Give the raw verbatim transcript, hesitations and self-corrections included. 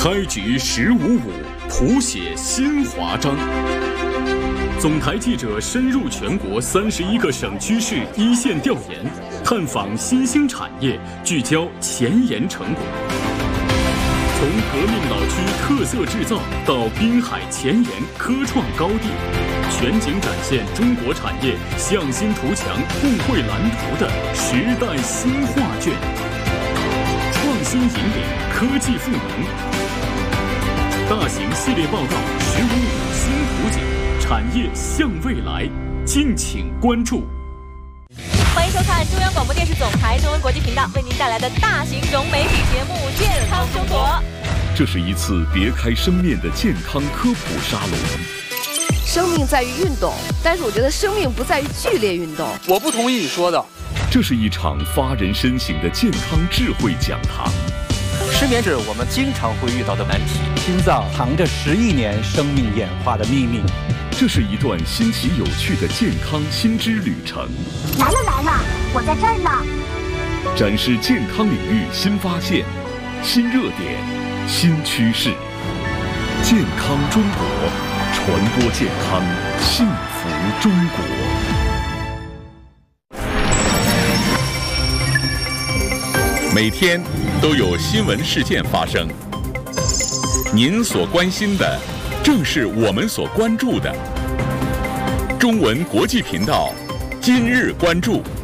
开局十五五，谱写新华章。总台记者深入全国三十一个省区市一线调研，探访新兴产业，聚焦前沿成果。从革命老区特色制造到滨海前沿科创高地，全景展现中国产业向心图强、互惠蓝图的时代新画卷。创新引领，科技赋能。大型系列报告十五五新图景，产业向未来，敬请关注。 欢迎收看中央广播电视总台中文国际频道为您带来的大型融媒体节目《健康生活》。 这是一次别开生面的健康科普沙龙。 生命在于运动，但是我觉得生命不在于剧烈运动。 我不同意你说的。 这是一场发人深省的健康智慧讲堂。 失眠是我们经常会遇到的难题。 心脏藏着十亿年生命演化的秘密。 这是一段新奇有趣的健康新知旅程。 来了来了，我在这儿呢。 展示健康领域新发现、新热点、新趋势。健康中国，传播健康，幸福中国。 每天都有新闻事件发生，您所关心的正是我们所关注的。中文国际频道今日关注。